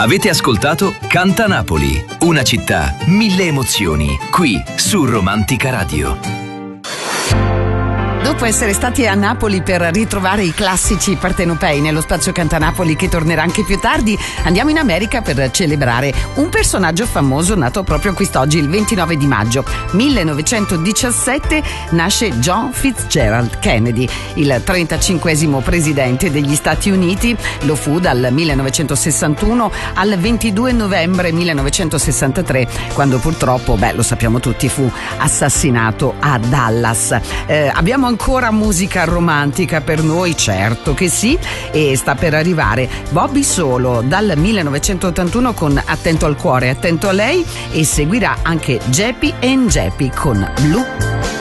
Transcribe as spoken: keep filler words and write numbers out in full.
Avete ascoltato Canta Napoli, una città, mille emozioni, qui su Romantica Radio. Dopo essere stati a Napoli per ritrovare i classici partenopei nello spazio Canta Napoli, che tornerà anche più tardi, andiamo in America per celebrare un personaggio famoso nato proprio quest'oggi, il ventinove di maggio millenovecentodiciassette, nasce John Fitzgerald Kennedy, il trentacinquesimo presidente degli Stati Uniti. Lo fu dal millenovecentosessantuno al ventidue novembre millenovecentosessantatré, quando purtroppo, beh, lo sappiamo tutti, fu assassinato a Dallas. Eh, abbiamo ancora musica romantica per noi, certo che sì, e sta per arrivare Bobby Solo dal millenovecentottantuno con Attento al cuore, attento a lei, e seguirà anche Geppi and Geppi con Blue.